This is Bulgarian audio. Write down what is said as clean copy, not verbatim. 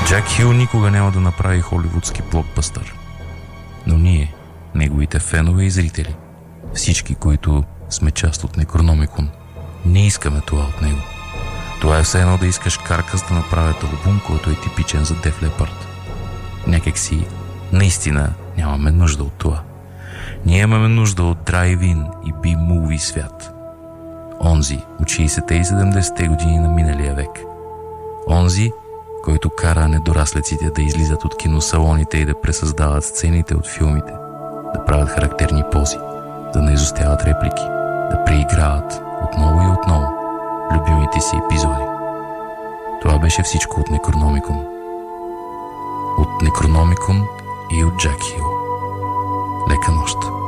Джак Хил никога няма да направи холивудски блокбъстър. Но ние, неговите фенове и зрители, всички, които сме част от Некрономикон, не искаме това от него. Това е все едно да искаш Каркас да направят албум, който е типичен за Def Leppard. Някак си, наистина нямаме нужда от това. Ние имаме нужда от драйв-ин и би-муви свят. Онзи от 60-те и 70-те години на миналия век. Онзи, който кара недораслеците да излизат от киносалоните и да пресъздават сцените от филмите, да правят характерни пози, да не изостяват реплики, да преиграват отново и отново любимите си епизоди. Това беше всичко от Некрономикон. От Некрономикон и от Джак Хил. Лека нощ!